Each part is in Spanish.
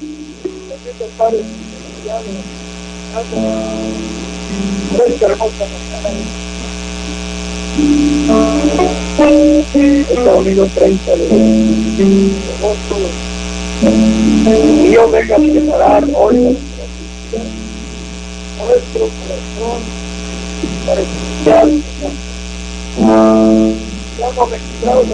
Bendito Padre, por esta hermosa mañana. Este domingo 30 de agosto, que Dios venga a preparar hoy nuestro corazón para escuchar. Estamos registrados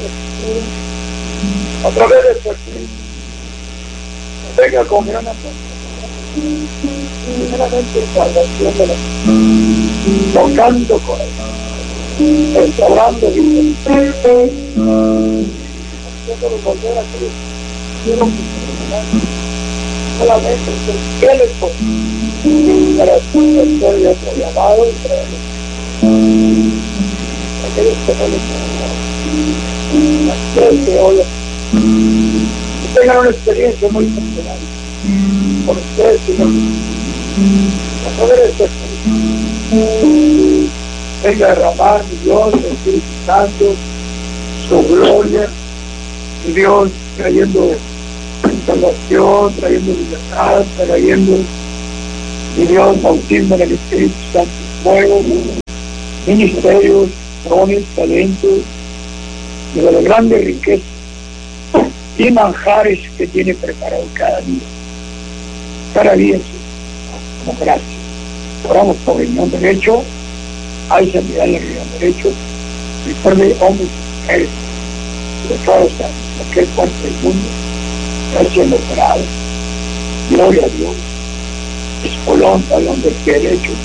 a través de Jesucristo. Venga con gran atención. Primeramente, salvación de la tocando corazón, restaurando vidas, haciéndolo volver a Cristo. Quiero que solamente el cielo es posible para hacer de otro llamado y traerlo. Aquellos que no les que hoy tengan una experiencia muy personal por ustedes, Señor, a través de este venga a derramar, mi Dios, el Espíritu Santo, su gloria, mi Dios, trayendo salvación, trayendo libertad, trayendo, mi Dios, bautismo en el Espíritu Santo, fuego, ministerios, dones, talentos, y de la grande riqueza y manjares que tiene preparado cada día, Señor, como gracias. Oramos por el riñón derecho, hay sanidad en el riñón derecho, recuerde hombres y mujeres de toda cualquier parte del mundo, está siendo operado. Gloria a Dios. Espolón, talón del pie derecho,